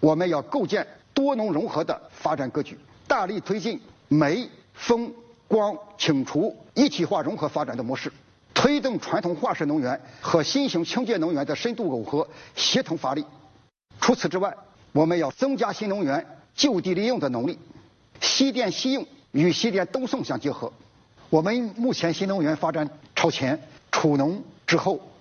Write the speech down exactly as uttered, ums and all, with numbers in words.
我们要构建多农融合的发展格局，大力推进煤、风、光、氢、储一体化融合发展的模式，推动传统化石能源和新型清洁能源的深度耦合、协同发力。除此之外，我们要增加新能源就地利用的能力，西电西用与西电东送相结合。我们目前新能源发展超前，储能滞后，